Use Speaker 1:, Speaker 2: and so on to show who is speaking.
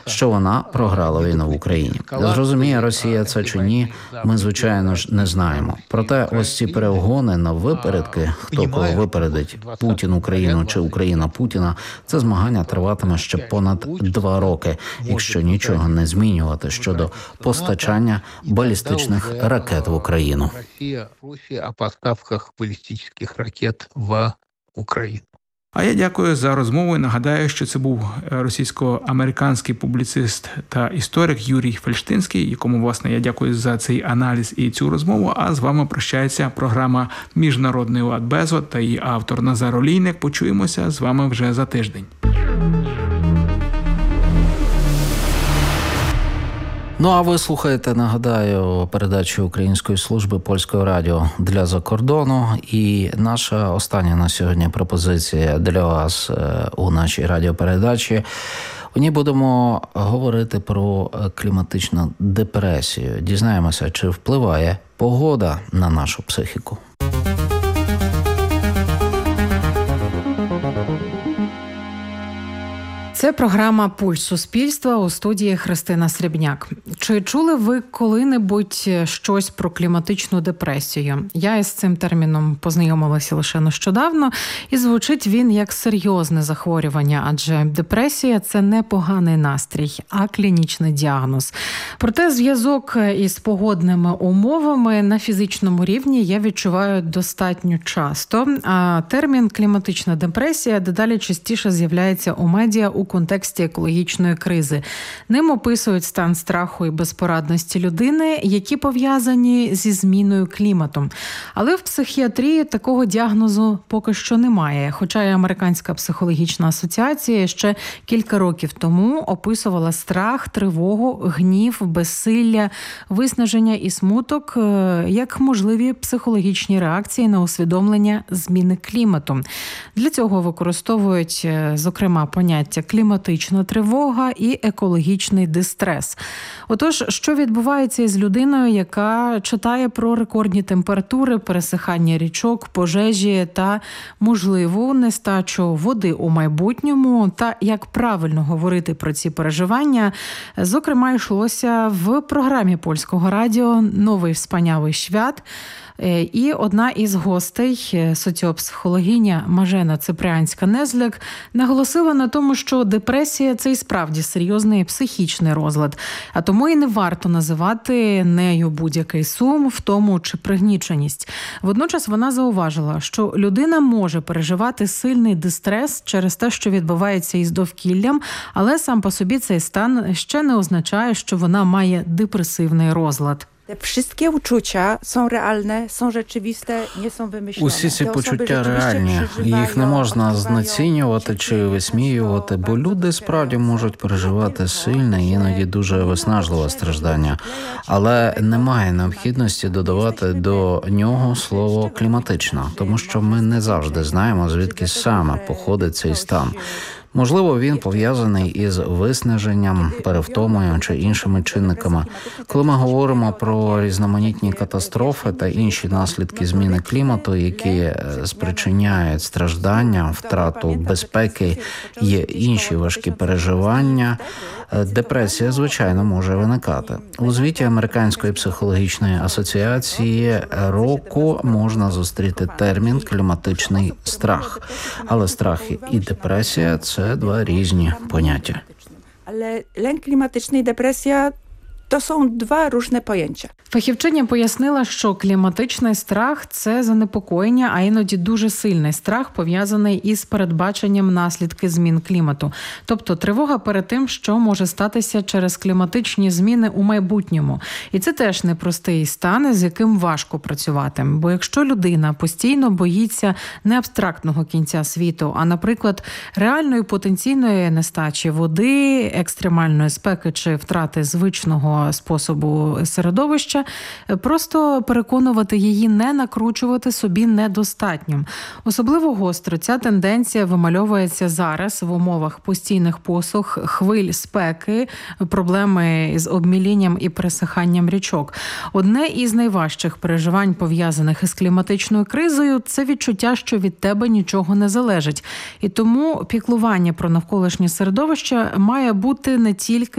Speaker 1: що вона програла війну в Україні. Зрозуміє Росія це чи ні, ми, звичайно ж, не знаємо. Проте ось ці перегони на випередки, хто кого випередить, Путін Україну чи Україна Путіна, це змагання триватиме ще понад 2 роки, якщо нічого не змінювати щодо постачання балістичних ракет в Україну.
Speaker 2: Росія о поставках балістичних ракет в Україну.
Speaker 3: А я дякую за розмову і нагадаю, що це був російсько-американський публіцист та історик Юрій Фельштинський, якому, власне, я дякую за цей аналіз і цю розмову. А з вами прощається програма «Міжнародний лад Безод» та її автор Назар Олійник. Почуємося з вами вже за тиждень.
Speaker 1: Ну, а ви слухаєте, нагадаю, передачу Української служби Польського радіо для закордону. І наша остання на сьогодні пропозиція для вас у нашій радіопередачі. У ній будемо говорити про кліматичну депресію. Дізнаємося, чи впливає погода на нашу психіку.
Speaker 4: Це програма «Пульс суспільства», у студії Христина Срібняк. Чи чули ви коли-небудь щось про кліматичну депресію? Я із цим терміном познайомилася лише нещодавно, і звучить він як серйозне захворювання, адже депресія – це не поганий настрій, а клінічний діагноз. Проте зв'язок із погодними умовами на фізичному рівні я відчуваю достатньо часто, а термін «кліматична депресія» дедалі частіше з'являється у медіа у контексті екологічної кризи. Ним описують стан страху і безпорадності людини, які пов'язані зі зміною клімату. Але в психіатрії такого діагнозу поки що немає, хоча і Американська психологічна асоціація ще кілька років тому описувала страх, тривогу, гнів, безсилля, виснаження і смуток як можливі психологічні реакції на усвідомлення зміни клімату. Для цього використовують, зокрема, поняття кліматична тривога і екологічний дистрес. Отож, що відбувається із людиною, яка читає про рекордні температури, пересихання річок, пожежі та можливу нестачу води у майбутньому, та як правильно говорити про ці переживання, зокрема, йшлося в програмі Польського радіо «Новий wspaniały świat». І одна із гостей, соціопсихологиня Мажена Ципріанська-Незляк, наголосила на тому, що депресія – це і справді серйозний психічний розлад, а тому і не варто називати нею будь-який сум, втому чи пригніченість. Водночас вона зауважила, що людина може переживати сильний дистрес через те, що відбувається із довкіллям, але сам по собі цей стан ще не означає, що вона має депресивний розлад.
Speaker 5: Wszystkie uczucia są realne, są rzeczywiste, nie są wymyślone.
Speaker 1: Усі ці почуття реальні, їх не можна знецінювати чи висміювати, бо люди справді можуть переживати сильне, іноді дуже виснажливе страждання. Але немає необхідності додавати до нього слово «кліматична», тому що ми не завжди знаємо, звідки саме походить цей стан. Можливо, він пов'язаний із виснаженням, перевтомою чи іншими чинниками. Коли ми говоримо про різноманітні катастрофи та інші наслідки зміни клімату, які спричиняють страждання, втрату безпеки, є інші важкі переживання, депресія, звичайно, може виникати. У звіті Американської психологічної асоціації року можна зустріти термін «кліматичний страх». Але страх і депресія – це 2 різні поняття.
Speaker 5: Але lęk klimatyczny i depresja to są 2 różne pojęcia.
Speaker 4: Фахівчиня пояснила, що кліматичний страх – це занепокоєння, а іноді дуже сильний страх, пов'язаний із передбаченням наслідки змін клімату. Тобто тривога перед тим, що може статися через кліматичні зміни у майбутньому. І це теж непростий стан, з яким важко працювати. Бо якщо людина постійно боїться не абстрактного кінця світу, а, наприклад, реальної потенційної нестачі води, екстремальної спеки чи втрати звичного способу середовища, просто переконувати її не накручувати собі недостатньо. Особливо гостро ця тенденція вимальовується зараз в умовах постійних посух, хвиль спеки, проблеми з обмілінням і пересиханням річок. Одне із найважчих переживань, пов'язаних із кліматичною кризою, це відчуття, що від тебе нічого не залежить. І тому піклування про навколишнє середовище має бути не тільки